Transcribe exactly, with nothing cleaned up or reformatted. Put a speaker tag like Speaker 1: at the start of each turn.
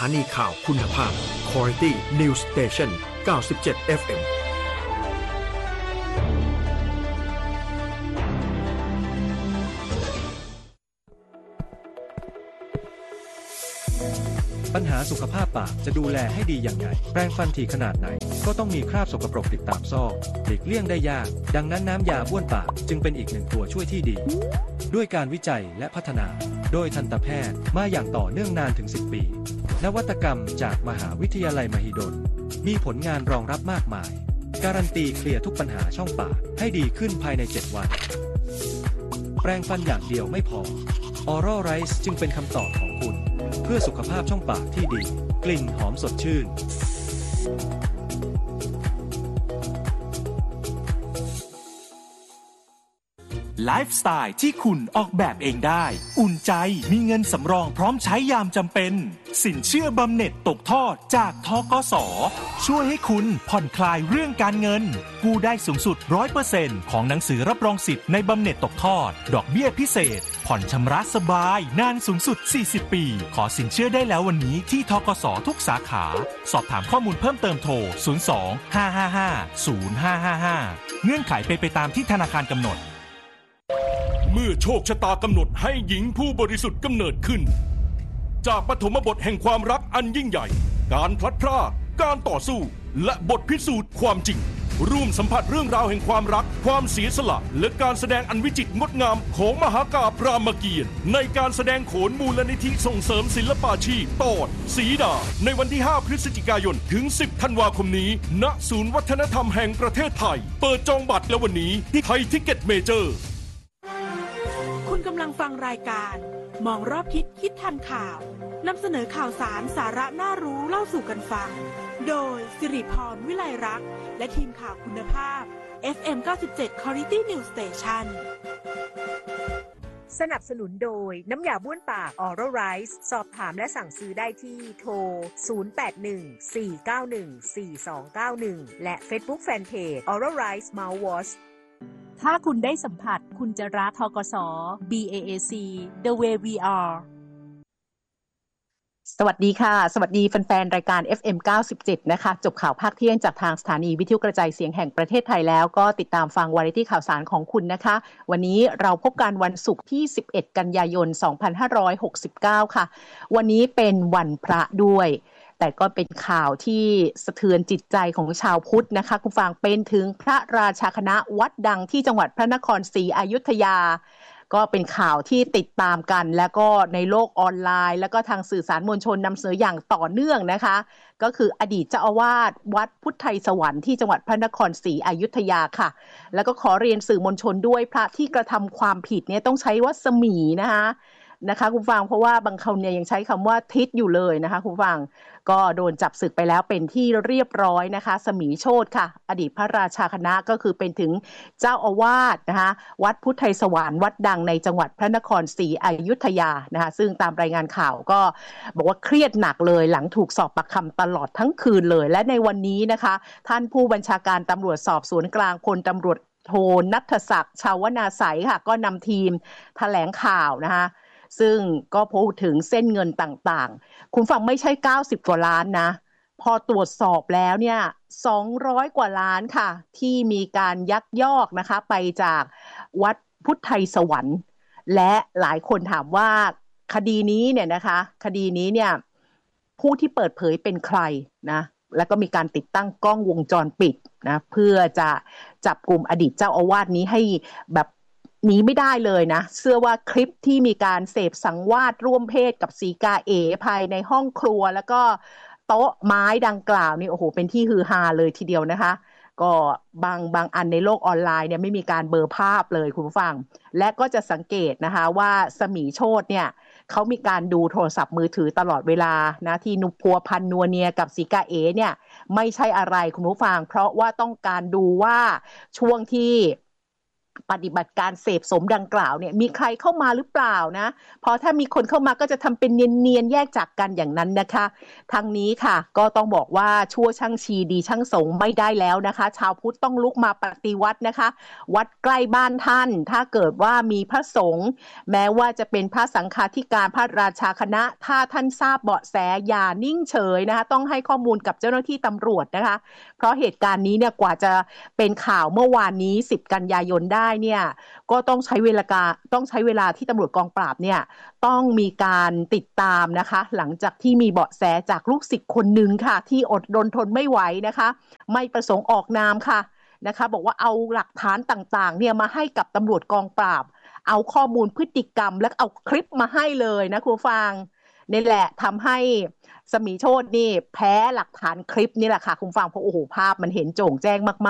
Speaker 1: นีข่าวคุณภาพ Quality News Station เก้าสิบเจ็ด เอฟ เอ็ม
Speaker 2: ปัญหาสุขภาพปากจะดูแลให้ดีอย่างไรแปรงฟันถี่ขนาดไหนก็ต้องมีคราบสกปรกติดตามซอกหลีกเลี่ยงได้ยากดังนั้นน้ำยาบ้วนปากจึงเป็นอีกหนึ่งตัวช่วยที่ดีด้วยการวิจัยและพัฒนาโดยทันตแพทย์มาอย่างต่อเนื่องนานถึงสิบปีนวัตกรรมจากมหาวิทยาลัยมหิดลมีผลงานรองรับมากมายการันตีเคลียร์ทุกปัญหาช่องปากให้ดีขึ้นภายในเจ็ดวันแปรงฟันอย่างเดียวไม่พอ Oral Rice จึงเป็นคำตอบของคุณเพื่อสุขภาพช่องปากที่ดีกลิ่นหอมสดชื่น
Speaker 3: ไลฟ์สไตล์ที่คุณออกแบบเองได้อุ่นใจมีเงินสำรองพร้อมใช้ยามจำเป็นสินเชื่อบำเหน็จตกทอดจากธกส.ช่วยให้คุณผ่อนคลายเรื่องการเงินกู้ได้สูงสุด ร้อยเปอร์เซ็นต์ ของหนังสือรับรองสิทธิ์ในบำเหน็จตกทอดดอกเบี้ยพิเศษผ่อนชำระสบายนานสูงสุดสี่สิบปีขอสินเชื่อได้แล้ววันนี้ที่ธกส.ทุกสาขาสอบถามข้อมูลเพิ่มเติมโทรศูนย์ สอง ห้า ห้า ห้า ศูนย์ ห้า ห้า ห้าเงื่อนไขเป็นไปตามที่ธนาคารกำหนด
Speaker 4: เมื่อโชคชะตากำหนดให้หญิงผู้บริสุทธิ์กำเนิดขึ้นจากปฐมบทแห่งความรักอันยิ่งใหญ่การพลัดพรากการต่อสู้และบทพิสูจน์ความจริงร่วมสัมผัสเรื่องราวแห่งความรักความเสียสละและการแสดงอันวิจิตรงดงามของมหากาพย์รามเกียรติ์ในการแสดงโขนมูลนิธิส่งเสริมศิลปาชีพตอนสีดาในวันที่ห้าพฤศจิกายนถึงสิบธันวาคมนี้ณศูนย์วัฒนธรรมแห่งประเทศไทยเปิดจองบัตรแล้ววันนี้ที่ไทยทิกเก็ตเมเจอร์
Speaker 5: คุณกำลังฟังรายการมองรอบทิศคิดทันข่าวนำเสนอข่าวสารสาระน่ารู้เล่าสู่กันฟังโดยสิริพรวิไลรักษ์และทีมข่าวคุณภาพ เอฟ เอ็ม เก้าสิบเจ็ด Quality News Station
Speaker 6: สนับสนุนโดยน้ำยาบ้วนปาก Oral Rice สอบถามและสั่งซื้อได้ที่โทรศูนย์ แปด หนึ่ง สี่ เก้า หนึ่ง สี่ สอง เก้า หนึ่งและ Facebook Fanpage Oral Rice Mouthwashถ้าคุณได้สัมผัสคุณจะรักธกส บี เอ เอ ซี The Way We Are สวัสดีค่ะสวัสดีแฟนๆรายการ เอฟ เอ็ม เก้าสิบเจ็ดนะคะจบข่าวภาคเที่ยงจากทางสถานีวิทยุกระจายเสียงแห่งประเทศไทยแล้วก็ติดตามฟังวาไรตี้ข่าวสารของคุณนะคะวันนี้เราพบกันวันศุกร์ที่สิบเอ็ดกันยายนสองพันห้าร้อยหกสิบเก้าค่ะวันนี้เป็นวันพระด้วยแต่ก็เป็นข่าวที่สะเทือนจิตใจของชาวพุทธนะคะคุณฟังเป็นถึงพระราชาคณะวัดดังที่จังหวัดพระนครศรีอยุธยาก็เป็นข่าวที่ติดตามกันแล้วก็ในโลกออนไลน์แล้วก็ทางสื่อสารมวลชนนำเสนออย่างต่อเนื่องนะคะก็คืออดีตเจ้าอาวาสวัดพุทธไทยสวรรค์ที่จังหวัดพระนครศรีอยุธยาค่ะแล้วก็ขอเรียนสื่อมวลชนด้วยพระที่กระทำความผิดเนี่ยต้องใช้วัสมีนะคะนะคะคุณฟังเพราะว่าบางคนเนี่ยยังใช้คำว่าทิศอยู่เลยนะคะคุณฟังก็โดนจับศึกไปแล้วเป็นที่เรียบร้อยนะคะสมีโชติค่ะอดีตพระราชาคณะก็คือเป็นถึงเจ้าอาวาสนะคะวัดพุทธไทยสวรรค์วัดดังในจังหวัดพระนครศรีอยุธยานะคะซึ่งตามรายงานข่าวก็บอกว่าเครียดหนักเลยหลังถูกสอบปากคำตลอดทั้งคืนเลยและในวันนี้นะคะท่านผู้บัญชาการตำรวจสอบสวนกลางพลตำรวจโทณัฐศักดิ์ชาวนาไสยค่ะก็นำทีมแถลงข่าวนะคะซึ่งก็พูดถึงเส้นเงินต่างๆคุณฟังไม่ใช่เก้าสิบกว่าล้านนะพอตรวจสอบแล้วเนี่ยสองร้อยกว่าล้านค่ะที่มีการยักยอกนะคะไปจากวัดพุทธไทยสวรรค์และหลายคนถามว่าคดีนี้เนี่ยนะคะคดีนี้เนี่ยผู้ที่เปิดเผยเป็นใครนะแล้วก็มีการติดตั้งกล้องวงจรปิดนะเพื่อจะจับกลุ่มอดีตเจ้าอาวาสนี้ให้แบบหนีไม่ได้เลยนะเชื่อว่าคลิปที่มีการเสพสังวาสร่วมเพศกับสีกาเอ๋ภายในห้องครัวแล้วก็โต๊ะไม้ดังกล่าวนี่โอ้โหเป็นที่ฮือฮาเลยทีเดียวนะคะก็บางบางอันในโลกออนไลน์เนี่ยไม่มีการเบลอภาพเลยคุณผู้ฟังและก็จะสังเกตนะคะว่าสมีโชติเนี่ยเขามีการดูโทรศัพท์มือถือตลอดเวลานะที่นุพัวพันนัวเนียกับสีกาเอ๋เนี่ยไม่ใช่อะไรคุณผู้ฟังเพราะว่าต้องการดูว่าช่วงที่ปฏิบัติการเสพสมดังกล่าวเนี่ยมีใครเข้ามาหรือเปล่านะพอถ้ามีคนเข้ามาก็จะทำเป็นเนียนๆแยกจากกันอย่างนั้นนะคะทั้งนี้ค่ะก็ต้องบอกว่าชั่วช่างชีดีช่างสงไม่ได้แล้วนะคะชาวพุทธต้องลุกมาปฏิวัตินะคะวัดใกล้บ้านท่านถ้าเกิดว่ามีพระสงฆ์แม้ว่าจะเป็นพระสังฆาธิการพระราชาคณะถ้าท่านทราบเบาะแสอย่านิ่งเฉยนะคะต้องให้ข้อมูลกับเจ้าหน้าที่ตำรวจนะคะเพราะเหตุการณ์นี้เนี่ยกว่าจะเป็นข่าวเมื่อวานนี้สิบกันยายนได้เนี่ยก็ต้องใช้เวลาต้องใช้เวลาที่ตำรวจกองปราบเนี่ยต้องมีการติดตามนะคะหลังจากที่มีเบาะแสจากลูกศิษย์คนหนึ่งค่ะที่อดรนทนไม่ไหวนะคะไม่ประสงค์ออกนามค่ะนะคะบอกว่าเอาหลักฐานต่างๆเนี่ยมาให้กับตำรวจกองปราบเอาข้อมูลพฤติกรรมและเอาคลิปมาให้เลยนะครูฟังนี่แหละทำให้สมีโชตินี่แพ้หลักฐานคลิปนี่แหละค่ะคุณฟังเพราะโอ้โหภาพมันเห็นโจ่งแจ้งมากๆ